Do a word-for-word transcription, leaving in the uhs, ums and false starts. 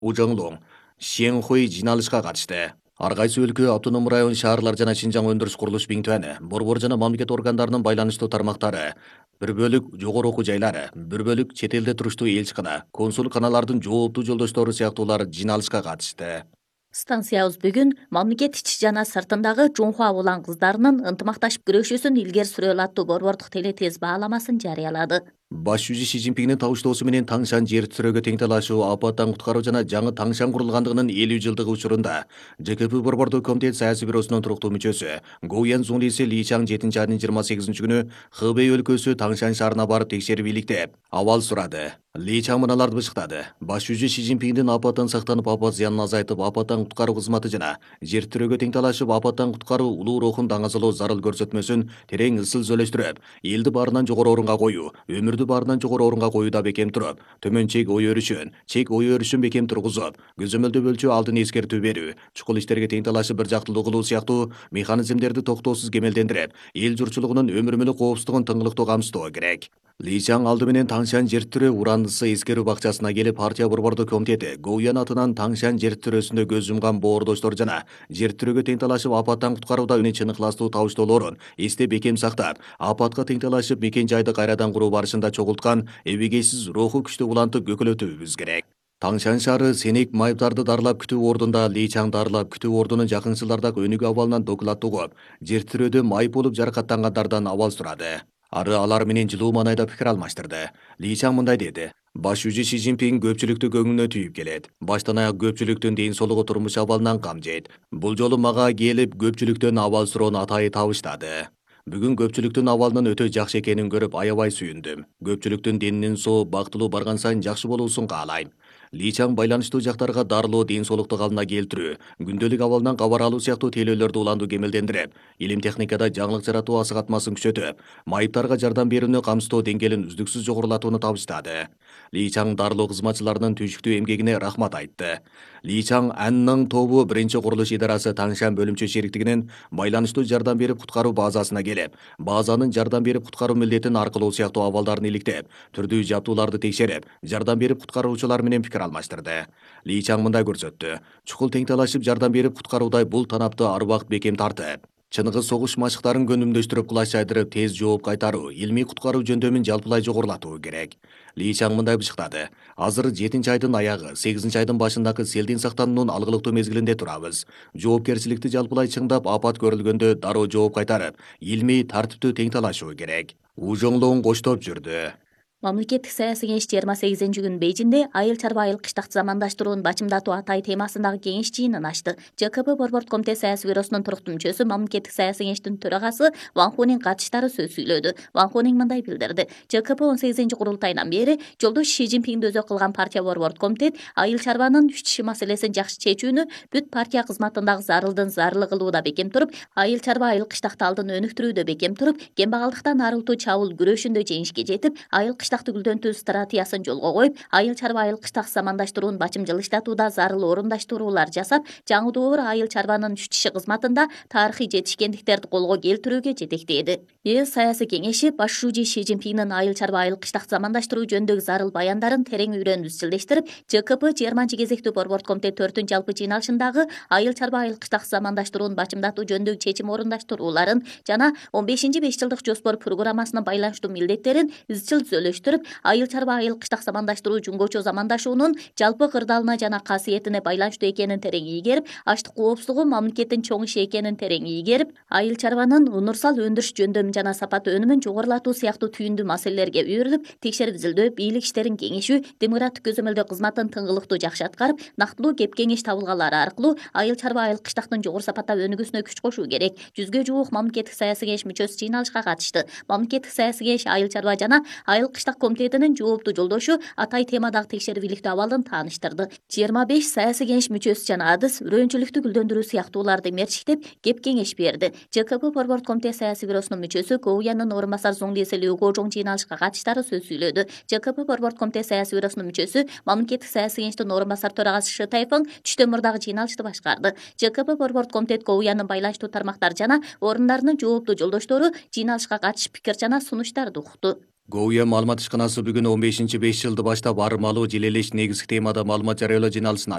Ужоңлуң Шенхуй жиналышка катышты. Ар кайсы өлкө, автоном район, шаарлар жана Шинжаң өндүрүш курулуш биңтүәни, борбор жана мамлекет органдарынын байланыштуу тармактары, бир бөлүк жогору окуу жайлары, бир бөлүк чет элде туруштуу элчикана, консулканалардын жооптуу жолдоштору сыяктуулар жиналышка катышты. Станциябыз бүгүн мамлекет ичи жана сыртындагы Жунхуа улан кыздарынын ынтымакташып күрөшүүсүн илгери сүрөбүлүү аттуу борбордук телетез бааламасын жарыялады. Баш жүзү Си Цзиньпиндин табыштоосу менен Таңшан жер тирөөгө тең талашуу, апаттан куткаруу жана жаңы Таңшан курулгандыгынын элүү жылдыгы учурунда Ж К П борбордук комитет саясий бюросунун туруктуу мүчөсү Гоуян Зунлиси Ли Чаң жетинчи айдын жыйырма сегизинчи күнү Хэбэй өлкөсү Таңшан шаарына барып текшерип иликтеп, абал сурады. Ли Чаң мыналарды бышыктады. Баш жүзү Си Цзиньпиндин апаттан сактанып, апат зыянын азайтып, апаттан куткаруу кызматы жана жер тирөөгө тең талашып, апаттан куткаруу улуу рухун даңазалоо зарыл көрсөтмөсүн терең ысыл сүйлөштүрүп, элди баарынан жогору орунга коюу, өмүрдү баарынан жогору орунга коюуда бекем туруп, төмөн чек ой өрүшүн, чек ой өрүшүн бекем тургузуп, көзөмөлдөп өлчөө, алдын эскертүү берүү, чукул иштерге тең талашып бир жактылуу кылуу сыяктуу механизмдерди токтоосуз кемелдендирип, эл журтчулугунун өмүр мүлүк коопсуздугун тыңгылыктуу камсыздоо керек. Ли Чаң алды менен Таңшан жер тирөө урандысы эскерүү бакчасына келип, партия борбордук комитети Гоуян атынан Таңшан жер тирөөсүндө көз жумган боордоштор жана жер тирөөгө тең талашып, апаттан куткарууда үн чын ыкластуу табыштоолорун эсте бекем сактап, апатка тең талашып мекен жайды кайрадан куруу барышында чогулткан эбегейсиз руху күчтүү уланты көкөлөтүүбүз керек. Таңшан шаары сенек майыптарды дарылап күтүү ордунда Ли Чаң дарылап күтүү ордунун жакын жылдардагы өнүгүү абалынан доклад угуп, жер тирөөдө майып болуп жаракаттангандардан абал сурады. Ары алар менен жылуу маанайда пикир алмаштырды. Ли Чаң мындай деди: Баш жүзү Си Цзиньпин көпчүлүктү көңүлүнө түйүп келет. Баштан аяк көпчүлүктүн ден соолугу, турмуш абалынан кам жейт. Бул жолу мага келип көпчүлүктөн абал суроону атайы табыштады. Бүгүн көпчүлүктүн абалынын өтө жакшы экенин көрүп аябай сүйүндүм. Көпчүлүктүн денинин соо, бактылуу барган сайын жакшы болуусун каалайм. Ли Чаң байланыштуу жактарга дарылоо, ден соолукту калыбына келтирүү, күндөлүк абалынан кабар алуу сыяктуу тейлөөлөрдү уландуу кемелдендирип, илим техникада жаңылык жаратуу асыгатмасын күчөтүп, майыптарга жардам берүүнү камсыздоо деңгээлин үздүксүз жогорулатууну табыштады. Ли Чаң дарылоо кызматчыларынын түйшүктүү эмгегине рахмат айтты. Ли Чаң Анның тобу биринчи курулуш идарасы Таңшан бөлүмчө шериктигинин байланыштуу жардам берип куткаруу базасына келип, базанын жардам берип куткаруу милдетин аркылоо сыяктуу абалдарын иликтеп, түрдүү жабдууларды текшерип, жардам берип куткаруучулар менен пикир алмаштырды. Ли Чаң мындай көрсөттү: чукул тең талашып жардам берип куткаруудай бул танапты ар убакыт бекем тартып, чыныгы согуш машыктарын көнүмдөштүрүп, кулач жайдырып, тез жооп кайтаруу, илмий куткаруу жөндөмүн жалпылай жогорулатуу керек. Ли Чаң мындай бышыктады: азыр жетинчи айдын аягы, сегизинчи айдын башындагы селден сактануунун алгылыктуу мезгилинде турабыз. Жоопкерчиликти жалпылай чыңдап, апат көрүлгөндө дароо жооп кайтарып, илмий, тартиптүү тең талашуу керек. Ужоңлоң коштоп жүрдү. Мамлекеттик саясий кеңеш жыйырма сегизинчи күнү Бейжиңде айыл чарба айыл кыштак замандаштырууну бачымдатуу атай темасындагы кеңеш жыйынын ачты. Ж К П борбордук комитет саясий бюросунун туруктуу мүчөсү, мамлекеттик саясий кеңештин төрагасы Ван Хунин катышдары сөз сүйлөдү. Ван Хунин мындай билдирди: Ж К П он сегизинчи курултайынан бери жолдош Си Цзиньпинди өзөк кылган партия борбордук комитет айыл чарбанын үч тиши маселесин жакшы чечүүнү бүт партия кызматындагы зарылдын зарылы кылууда бекем туруп, айыл чарба айыл кыштакты алдын өнүктүрүүдө бекем туруп, кембагалдыктан арылтуу чабуул күрөшүндө жеңишке жетип, айыл кыштакты гүлдөнтүү стратегиясын жолго коюп, айыл чарба айыл кыштак замандаштырууну бачымжылыштатууда зарыл орундаштыруулар жасап, жаңы доор айыл чарбанын үч тиши кызматында тарыхый жетишкендиктерди колго келтирүүгө жетектеди. Эл саясий кеңеши баш шүүжи Си Цзиньпиндин айыл чарба айыл кыштак замандаштыруу жөнүндөгү зарыл баяндарын терең үйрөнүп изчилдештирип, Ж К П жыйырманчы кезектүү борбордук комитет төртүнчү жалпы жыйналышындагы айыл чарба айыл кыштак замандаштырууну бачымдатуу жөнүндөгү чечим орундаштырууларын жана он бешинчи беш жылдык жоспор программасынын байланыштуу милдеттерин изчил түзөлүштүрүп, айыл чарба айыл кыштак замандаштыруу жумгочо замандашуунун жалпы кырдаалына жана касиетине байланыштуу экенин терең ийгерип, аштык коопсуздугу мамлекеттин чоң иши экенин терең ийгерип, айыл чарбанын унурсал өндүрүш жөндөмүн жана сапат өнүмүн жогорулатуу сыяктуу түйүндүү маселелерге үйрүлүп, текшерип изилдөө, бийлик иштерин кеңешүү, демократик көзөмөлдөө кызматын тыңгылыктуу жакшы аткарып, нактылуу кеп кеңеш табылгалары аркылуу айыл чарба айыл кыштактын жогору сапатта өнүгүүсүнө күч кошуу керек. Жүзгө жуук мамлекеттик саясий кеңеш мүчөсү жыйналышка катышты. Мамлекеттик саясий кеңеш айыл чарба жана айыл кыштак комитетинин жооптуу жолдошу атай темадагы текшерип иликтөө абалын тааныштырды. жыйырма беш саясий кеңеш мүчөсү жана адыс үрөөнчүлүктү гүлдөндүрүү сыяктууларды мерчиктеп, кеп кеңеш берди. Ж К П борбордук комитет саясий бюросунун мүчөсү Гоуяндын орун басары Зуңлиси Лю Гожоң жыйналышка катышдары сөз сүйлөдү. Ж К П борбордук комитет саясий бюросунун мүчөсү, мамлекеттик саясий кеңештин орун басары төрагасы Шы Тайфың Түштөмүрдагы жыйналышты башкарды. Ж К П борбордук комитет Гоуяндын байланыштуу тармактары жана орундарынын жооптуу жолдоштору жыйналышка катышып пикир жана сунуштарды укту. Гоуя маалымат ишканасы бүгүн он бешинчи беш жылды баштап армалуу желелеш негизги темада маалымат жарыялоо жиналысын